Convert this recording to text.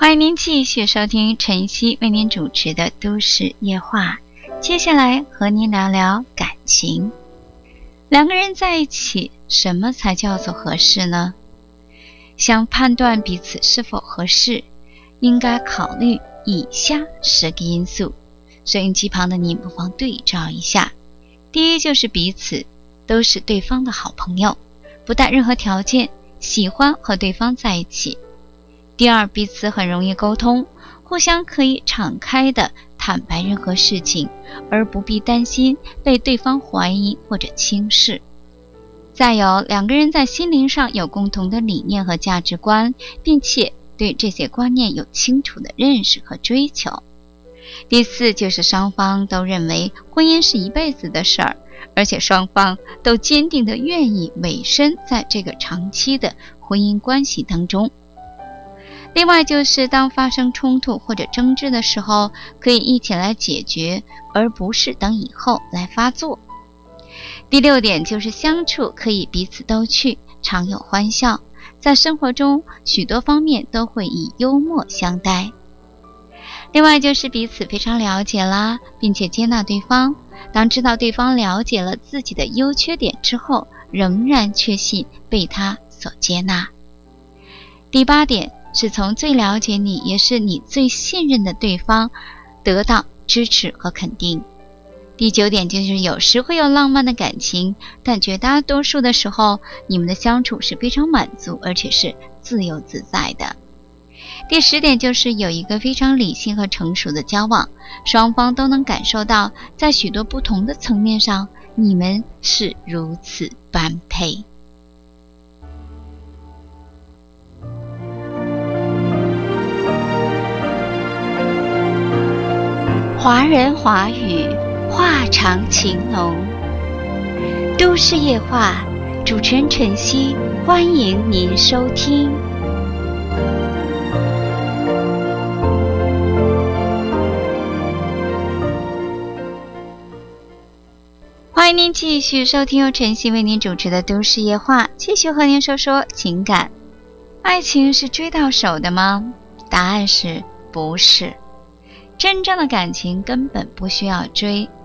欢迎您继续收听晨曦为您主持的都市夜话，接下来和您聊聊感情。两个人在一起，什么才叫做合适呢？想判断彼此是否合适，应该考虑以下10个因素。收音机旁的您不妨对照一下。第一，就是彼此都是对方的好朋友，不带任何条件，喜欢和对方在一起。第二，彼此很容易沟通，互相可以敞开地坦白任何事情，而不必担心被对方怀疑或者轻视。再有，两个人在心灵上有共同的理念和价值观，并且对这些观念有清楚的认识和追求。第四，就是双方都认为婚姻是一辈子的事儿，而且双方都坚定地愿意委身在这个长期的婚姻关系当中。另外，就是当发生冲突或者争执的时候，可以一起来解决，而不是等以后来发作。第六点，就是相处可以彼此逗趣，常有欢笑，在生活中许多方面都会以幽默相待。另外，就是彼此非常了解啦，并且接纳对方，当知道对方了解了自己的优缺点之后，仍然确信被他所接纳。第八点，是从最了解你也是你最信任的对方得到支持和肯定。第九点，就是有时会有浪漫的感情，但绝大多数的时候你们的相处是非常满足，而且是自由自在的。第10点，就是有一个非常理性和成熟的交往，双方都能感受到在许多不同的层面上你们是如此般配。华人华语，话长情浓。都市夜话，主持人晨曦，欢迎您收听。欢迎您继续收听由晨曦为您主持的都市夜话，继续和您说说情感。爱情是追到手的吗？答案是不是。真正的感情根本不需要追，